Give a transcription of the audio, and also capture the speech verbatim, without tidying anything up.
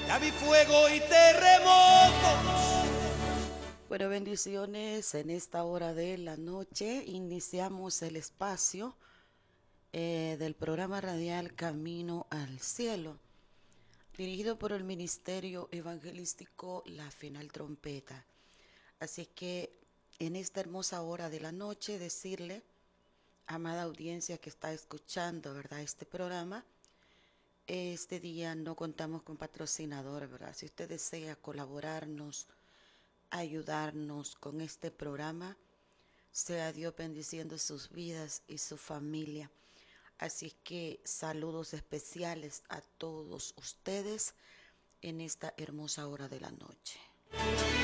ya vi fuego y terremotos. Bueno, bendiciones en esta hora de la noche. Iniciamos el espacio eh, del programa radial Camino al Cielo, dirigido por el Ministerio Evangelístico La Final Trompeta. Así que en esta hermosa hora de la noche decirle, amada audiencia que está escuchando, ¿verdad?, este programa, este día no contamos con patrocinador, ¿verdad? Si usted desea colaborarnos, ayudarnos con este programa, sea Dios bendiciendo sus vidas y su familia. Así que saludos especiales a todos ustedes en esta hermosa hora de la noche.